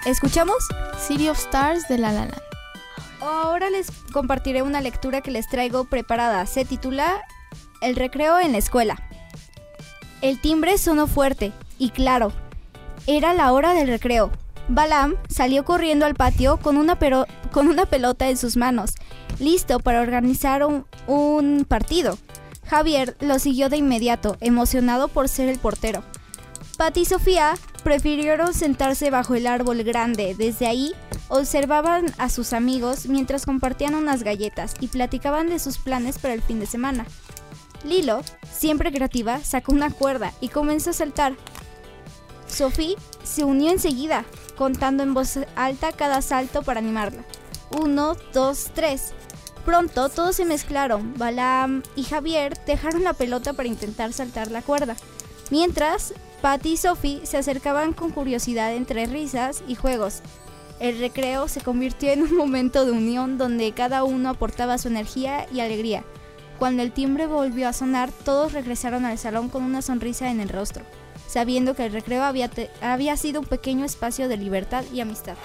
¿Escuchamos? City of Stars de La La Land. Ahora les compartiré una lectura que les traigo preparada. Se titula El recreo en la escuela. El timbre sonó fuerte y claro. Era la hora del recreo. Balaam salió corriendo al patio con una pelota en sus manos, listo para organizar un partido. Javier lo siguió de inmediato, emocionado por ser el portero. Patty y Sofía prefirieron sentarse bajo el árbol grande. Desde ahí observaban a sus amigos mientras compartían unas galletas y platicaban de sus planes para el fin de semana. Lilo, siempre creativa, sacó una cuerda y comenzó a saltar. Sophie se unió enseguida, contando en voz alta cada salto para animarla. 1, 2, 3. Pronto todos se mezclaron. Balaam y Javier dejaron la pelota para intentar saltar la cuerda, mientras Patty y Sophie se acercaban con curiosidad entre risas y juegos. El recreo se convirtió en un momento de unión donde cada uno aportaba su energía y alegría. Cuando el timbre volvió a sonar, todos regresaron al salón con una sonrisa en el rostro, sabiendo que el recreo había sido un pequeño espacio de libertad y amistad.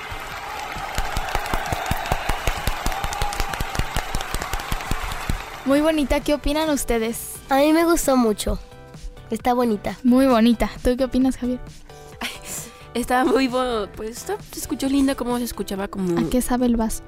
Muy bonita, ¿qué opinan ustedes? A mí me gustó mucho. Está bonita. Muy bonita. ¿Tú qué opinas, Javier? Estaba muy pues se escuchó linda como se escuchaba como... ¿A qué sabe el vaso?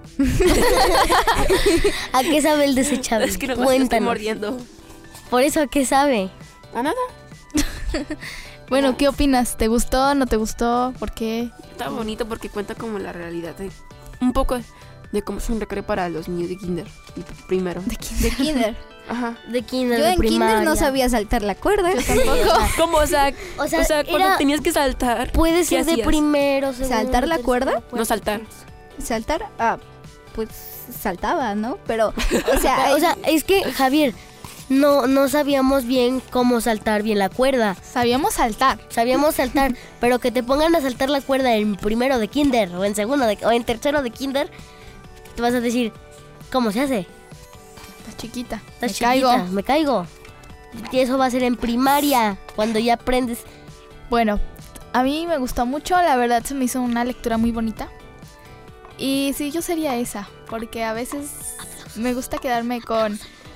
¿A qué sabe el desechable? Es que no me estoy mordiendo. Por eso, ¿a qué sabe? ¿A nada? Bueno, ¿qué opinas? ¿Te gustó? ¿No te gustó? ¿Por qué? Está bonito porque cuenta como la realidad de un poco de cómo es un recreo para los niños de kinder y primero. De kinder. Ajá. De kinder, Yo de en primaria. kinder no sabía saltar la cuerda. Yo tampoco. ¿Cómo? O sea cuando tenías que saltar. Puede ser de hacías? primero, segundo, ¿Saltar la cuerda? No saltar. ¿Saltar? Pues saltaba, ¿no? Pero, o sea, es que, Javier, no sabíamos bien cómo saltar bien la cuerda. Sabíamos saltar, pero que te pongan a saltar la cuerda en primero de kinder o en segundo o en tercero de kinder, te vas a decir, ¿cómo se hace? Estás chiquita. Me caigo. Y eso va a ser en primaria, cuando ya aprendes. Bueno, a mí me gustó mucho, la verdad se me hizo una lectura muy bonita. Y sí, yo sería esa, porque a veces me gusta quedarme con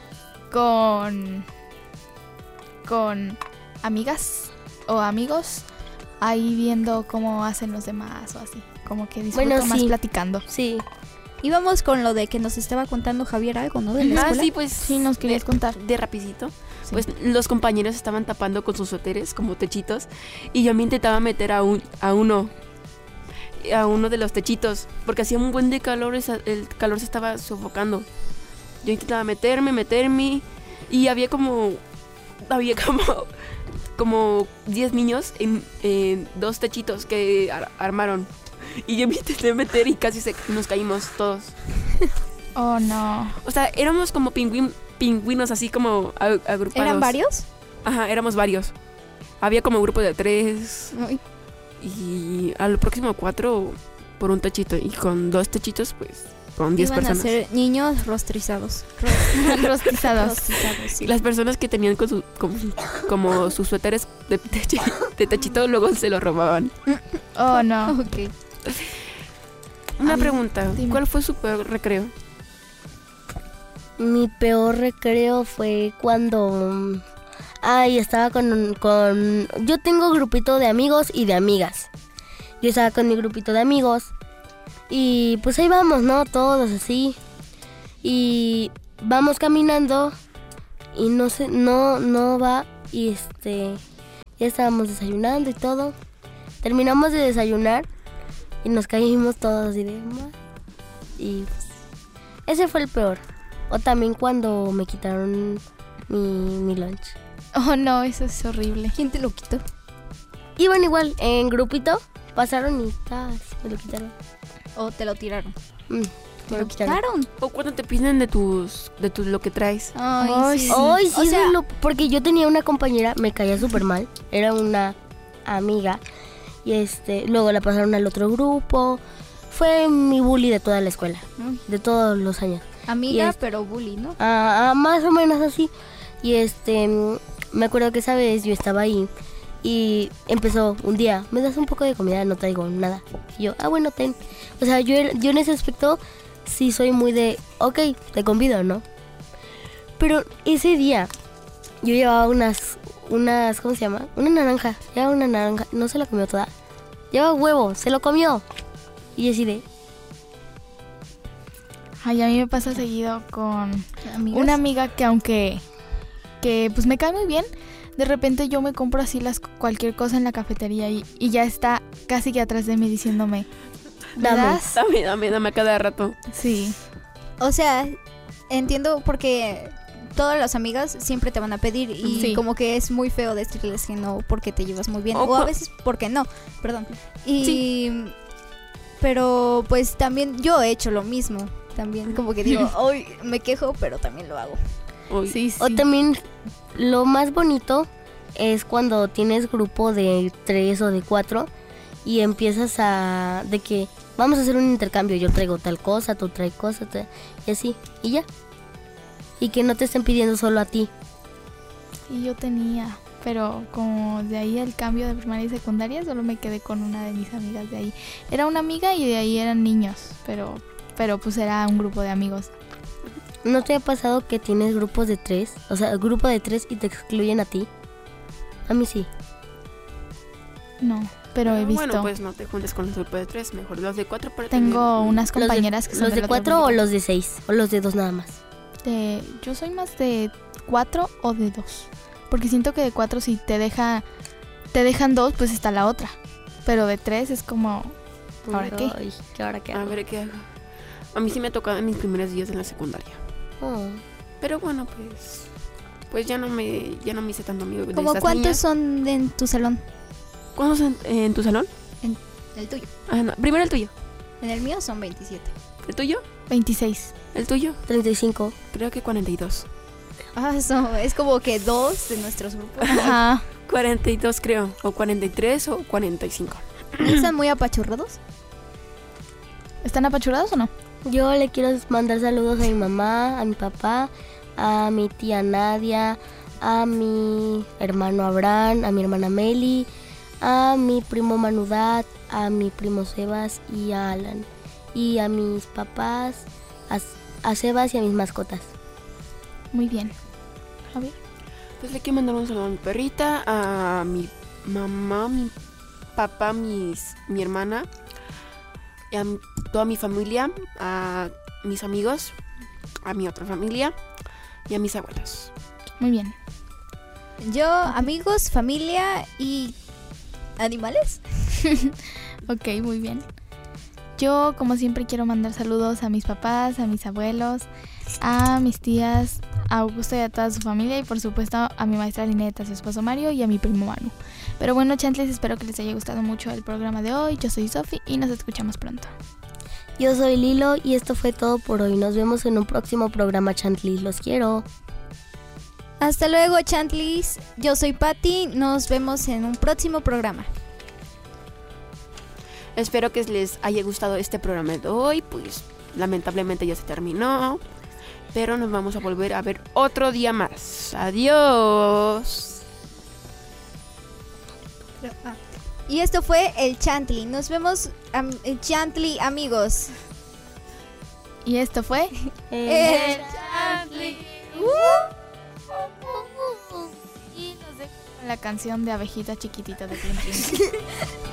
amigas o amigos ahí viendo cómo hacen los demás o así, como que disfruto más platicando. Sí. Íbamos con lo de que nos estaba contando Javier algo, ¿no? De la escuela. Sí, pues sí, nos querías contar. De rapidito. Sí. Pues los compañeros estaban tapando con sus suéteres como techitos y yo me intentaba meter a uno de los techitos porque hacía un buen de calor, el calor se estaba sofocando. Yo intentaba meterme y había como 10 niños en 2 techitos que armaron. Y yo me intenté meter y casi nos caímos todos. Oh, no. O sea, éramos como pingüinos así como agrupados. ¿Eran varios? Ajá, éramos varios. Había como grupo de 3. Ay. Y al próximo 4 por un techito. Y con 2 techitos, pues, con 10 personas. Iban a ser niños rostrizados. Rostizados. Sí. Las personas que tenían como sus suéteres de techito, luego se los robaban. Oh, no. Ok. Una pregunta. dime. ¿Cuál fue su peor recreo? Mi peor recreo fue cuando... estaba con... Yo tengo grupito de amigos y de amigas. Yo estaba con mi grupito de amigos. Y pues ahí vamos, ¿no? Todos así. Y vamos caminando. Y no va. Y ya estábamos desayunando y todo. Terminamos de desayunar. Y nos caímos todos y pues, ese fue el peor. O también cuando me quitaron mi lunch. Oh, no, eso es horrible. ¿Quién te lo quitó? Iban igual, en grupito, pasaron y me lo quitaron. ¿O te lo tiraron? Me lo quitaron. ¿O cuando te piden de lo que traes? Ay, sí. Ay, sí, O sea, porque yo tenía una compañera, me caía súper mal, era una amiga. Y luego la pasaron al otro grupo. Fue mi bully de toda la escuela, de todos los años. amiga, pero bully, ¿no? Más o menos así. Y me acuerdo que esa vez yo estaba ahí Y empezó un día, ¿me das un poco de comida? No traigo nada. Y yo, bueno, ten. O sea, yo en ese aspecto sí soy muy de, ok, te convido, ¿no? Pero ese día yo llevaba unas, ¿cómo se llama? Llevaba una naranja, no se la comió toda. Llevaba huevo, se lo comió. Y así de... Ay, a mí me pasa seguido con ¿Amigas? una amiga que pues me cae muy bien. De repente yo me compro así cualquier cosa en la cafetería y ya está casi que atrás de mí diciéndome, ¿me Dame. das? Dame a cada rato. Sí. O sea, entiendo porque todas las amigas siempre te van a pedir y Sí. como que es muy feo decirles que no porque te llevas muy bien. O O a por- veces porque no, perdón. Y... Pero pues también yo he hecho lo mismo. También como que digo, hoy me quejo, pero también lo hago. Uy, Sí, sí. O también lo más bonito es cuando tienes grupo de 3 o de 4 y empiezas de que vamos a hacer un intercambio, yo traigo tal cosa, tú traes cosa, y así, y ya. Y que no te estén pidiendo solo a ti. Y yo tenía, pero como de ahí el cambio de primaria y secundaria solo me quedé con una de mis amigas de ahí. Era una amiga y de ahí eran niños, pero pues era un grupo de amigos. ¿No te ha pasado que tienes grupos de 3? O sea, grupo de 3 y te excluyen a ti. A mí sí. No, pero he visto. Bueno, pues no te juntes con los grupos de 3, mejor los de 4 para Tengo tener- unas compañeras que son ¿Los de del otro 4 o grupito. los de 6? ¿O los de 2 nada más? Yo soy más de 4 o de 2. Porque siento que de 4 si te dejan 2, pues está la otra. Pero de 3 es como... ¿Ahora qué? Ay, ¿ahora qué A hago? ver qué hago. A mí sí me ha tocado en mis primeros días en la secundaria. Oh. Pero bueno, pues ya no me hice tanto amigo de ¿Como estas cuántos niñas. son en tu salón? ¿Cuántos en tu salón? El tuyo. Ah, no, primero el tuyo. En el mío son 27. ¿El tuyo? 26. ¿El tuyo? 35. Creo que 42. Eso es como que 2 de nuestros grupos. Ajá. 42 creo. O 43 o 45. ¿Están muy apachurrados? ¿Están apachurados o no? Yo le quiero mandar saludos a mi mamá, a mi papá, a mi tía Nadia, a mi hermano Abraham, a mi hermana Meli, a mi primo Manudat, a mi primo Sebas y a Alan. Y a mis papás, a Sebas y a mis mascotas. Muy bien. A ver. Pues le quiero mandar un saludo a mi perrita, a mi mamá, mi papá, mi hermana, y a toda mi familia, a mis amigos, a mi otra familia y a mis abuelos. Muy bien. Yo, amigos, familia y animales. Ok, muy bien. Yo, como siempre, quiero mandar saludos a mis papás, a mis abuelos, a mis tías, a Augusto y a toda su familia y, por supuesto, a mi maestra Lineta, a su esposo Mario y a mi primo Manu. Pero bueno, chantles, espero que les haya gustado mucho el programa de hoy. Yo soy Sofi y nos escuchamos pronto. Yo soy Lilo y esto fue todo por hoy. Nos vemos en un próximo programa, Chantlis. Los quiero. Hasta luego, Chantlis. Yo soy Patty. Nos vemos en un próximo programa. Espero que les haya gustado este programa de hoy. Pues lamentablemente ya se terminó. Pero nos vamos a volver a ver otro día más. Adiós. Y esto fue el Chantli. Nos vemos, el Chantli, amigos. Y esto fue... El Chantli. Y nos dejo con la canción de Abejita Chiquitita de Plin Plin.